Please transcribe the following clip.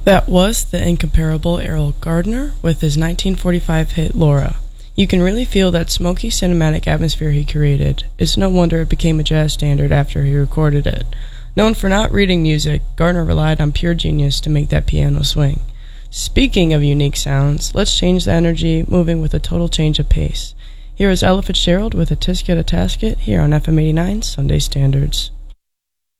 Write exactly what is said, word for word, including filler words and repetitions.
That was the incomparable Errol Gardner with his nineteen forty-five hit Laura. You can really feel that smoky cinematic atmosphere he created. It's no wonder it became a jazz standard after he recorded it. Known for not reading music, Gardner relied on pure genius to make that piano swing. Speaking of unique sounds, let's change the energy, moving with a total change of pace. Here is Ella Fitzgerald with a Tisket a Tasket here on F M eighty-nine Sunday Standards.